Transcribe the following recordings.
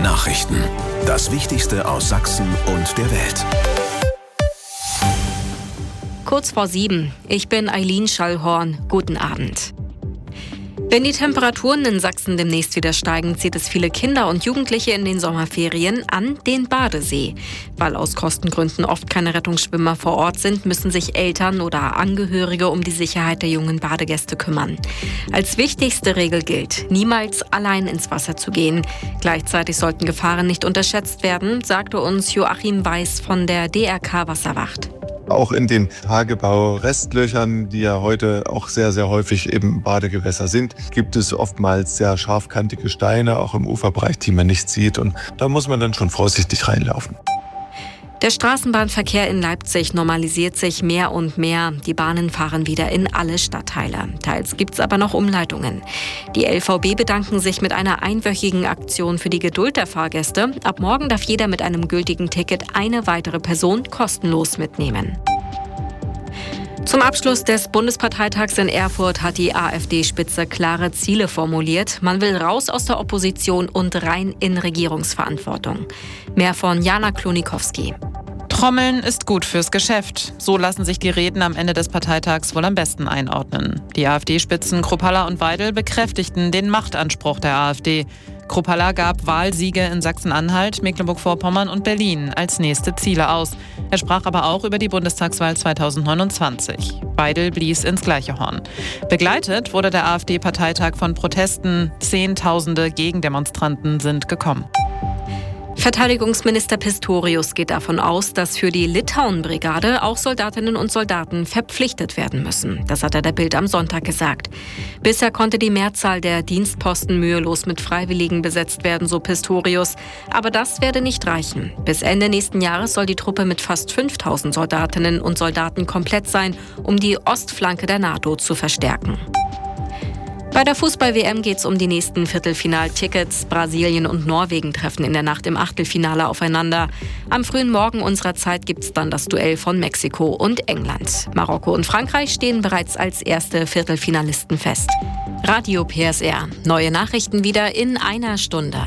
Nachrichten. Das Wichtigste aus Sachsen und der Welt. Kurz vor 7. Ich bin Eileen Schallhorn. Guten Abend. Wenn die Temperaturen in Sachsen demnächst wieder steigen, zieht es viele Kinder und Jugendliche in den Sommerferien an den Badesee. Weil aus Kostengründen oft keine Rettungsschwimmer vor Ort sind, müssen sich Eltern oder Angehörige um die Sicherheit der jungen Badegäste kümmern. Als wichtigste Regel gilt, niemals allein ins Wasser zu gehen. Gleichzeitig sollten Gefahren nicht unterschätzt werden, sagte uns Joachim Weiß von der DRK Wasserwacht. Auch in den Tagebau-Restlöchern, die ja heute auch sehr, sehr häufig eben Badegewässer sind, gibt es oftmals sehr scharfkantige Steine, auch im Uferbereich, die man nicht sieht. Und da muss man dann schon vorsichtig reinlaufen. Der Straßenbahnverkehr in Leipzig normalisiert sich mehr und mehr. Die Bahnen fahren wieder in alle Stadtteile. Teils gibt es aber noch Umleitungen. Die LVB bedanken sich mit einer einwöchigen Aktion für die Geduld der Fahrgäste. Ab morgen darf jeder mit einem gültigen Ticket eine weitere Person kostenlos mitnehmen. Zum Abschluss des Bundesparteitags in Erfurt hat die AfD-Spitze klare Ziele formuliert. Man will raus aus der Opposition und rein in Regierungsverantwortung. Mehr von Jana Klonikowski. Trommeln ist gut fürs Geschäft. So lassen sich die Reden am Ende des Parteitags wohl am besten einordnen. Die AfD-Spitzen Kruppalla und Weidel bekräftigten den Machtanspruch der AfD. Kruppalla gab Wahlsiege in Sachsen-Anhalt, Mecklenburg-Vorpommern und Berlin als nächste Ziele aus. Er sprach aber auch über die Bundestagswahl 2029. Weidel blies ins gleiche Horn. Begleitet wurde der AfD-Parteitag von Protesten. Zehntausende Gegendemonstranten sind gekommen. Verteidigungsminister Pistorius geht davon aus, dass für die Litauen-Brigade auch Soldatinnen und Soldaten verpflichtet werden müssen. Das hat er der Bild am Sonntag gesagt. Bisher konnte die Mehrzahl der Dienstposten mühelos mit Freiwilligen besetzt werden, so Pistorius. Aber das werde nicht reichen. Bis Ende nächsten Jahres soll die Truppe mit fast 5000 Soldatinnen und Soldaten komplett sein, um die Ostflanke der NATO zu verstärken. Bei der Fußball-WM geht es um die nächsten Viertelfinaltickets. Brasilien und Norwegen treffen in der Nacht im Achtelfinale aufeinander. Am frühen Morgen unserer Zeit gibt es dann das Duell von Mexiko und England. Marokko und Frankreich stehen bereits als erste Viertelfinalisten fest. Radio PSR. Neue Nachrichten wieder in einer Stunde.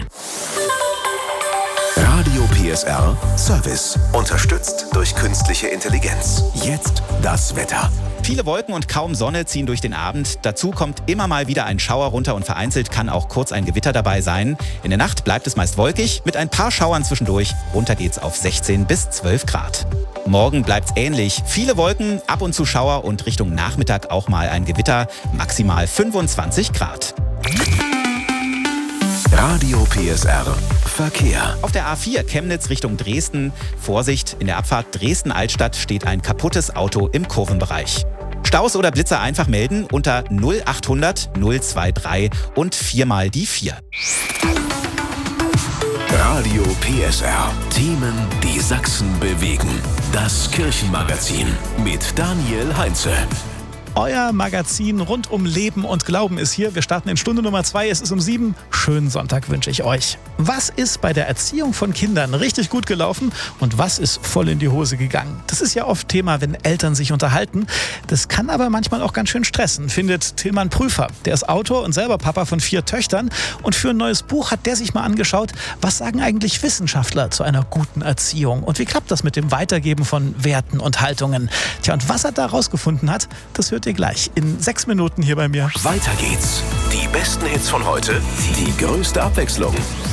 Radio PSR Service. Unterstützt durch künstliche Intelligenz. Jetzt das Wetter. Viele Wolken und kaum Sonne ziehen durch den Abend. Dazu kommt immer mal wieder ein Schauer runter und vereinzelt kann auch kurz ein Gewitter dabei sein. In der Nacht bleibt es meist wolkig, mit ein paar Schauern zwischendurch. Runter geht's auf 16 bis 12 Grad. Morgen bleibt's ähnlich. Viele Wolken, ab und zu Schauer und Richtung Nachmittag auch mal ein Gewitter. Maximal 25 Grad. Radio PSR Verkehr. Auf der A4 Chemnitz Richtung Dresden. Vorsicht, in der Abfahrt Dresden-Altstadt steht ein kaputtes Auto im Kurvenbereich. Staus oder Blitzer einfach melden unter 0800 023 und 4 mal die 4. Radio PSR. Themen, die Sachsen bewegen. Das Kirchenmagazin mit Daniel Heinze. Euer Magazin rund um Leben und Glauben ist hier. Wir starten in Stunde Nummer 2. Es ist um 7. Schönen Sonntag wünsche ich euch. Was ist bei der Erziehung von Kindern richtig gut gelaufen und was ist voll in die Hose gegangen? Das ist ja oft Thema, wenn Eltern sich unterhalten. Das kann aber manchmal auch ganz schön stressen, findet Tilman Prüfer. Der ist Autor und selber Papa von 4 Töchtern. Und für ein neues Buch hat der sich mal angeschaut, was sagen eigentlich Wissenschaftler zu einer guten Erziehung? Und wie klappt das mit dem Weitergeben von Werten und Haltungen? Tja, und was er da rausgefunden hat, das hört ihr gleich in 6 Minuten hier bei mir. Weiter geht's. Die besten Hits von heute, die größte Abwechslung.